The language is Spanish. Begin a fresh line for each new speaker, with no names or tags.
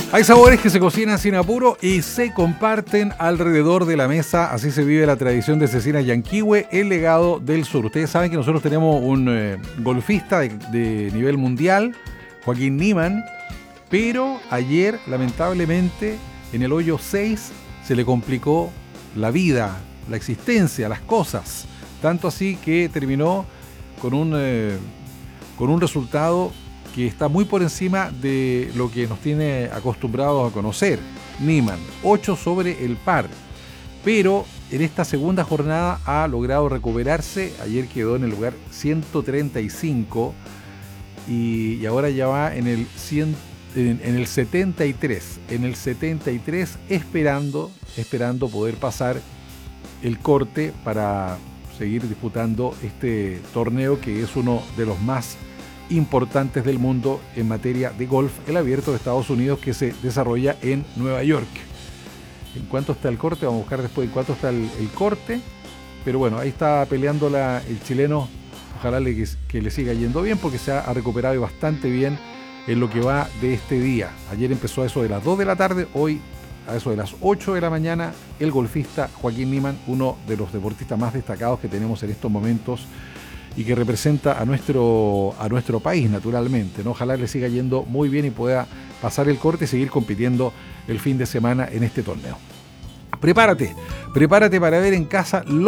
Hay sabores que se cocinan sin apuro y se comparten alrededor de la mesa. Así se vive la tradición de Cecinas Yanquihue, el legado del sur. Ustedes saben que nosotros tenemos un golfista de nivel mundial, Joaquín Niemann, pero ayer, lamentablemente, en el hoyo 6 se le complicó la vida, la existencia, las cosas. Tanto así que terminó con un resultado que está muy por encima de lo que nos tiene acostumbrados a conocer. Niemann, 8 sobre el par. Pero en esta segunda jornada ha logrado recuperarse. Ayer quedó en el lugar 135 y ahora ya va en el 73. En el 73 esperando poder pasar el corte para seguir disputando este torneo que es uno de los más importantes del mundo en materia de golf, el Abierto de Estados Unidos, que se desarrolla en Nueva York. ¿En cuánto está el corte? Vamos a buscar después en cuánto está el corte, pero bueno, ahí está peleando el chileno. Ojalá que le siga yendo bien, porque se ha recuperado bastante bien en lo que va de este día. Ayer empezó a eso de las 2 de la tarde, hoy a eso de las 8 de la mañana, el golfista Joaquín Niemann, uno de los deportistas más destacados que tenemos en estos momentos y que representa a nuestro país, naturalmente, ¿no? Ojalá le siga yendo muy bien y pueda pasar el corte y seguir compitiendo el fin de semana en este torneo. Prepárate para ver en casa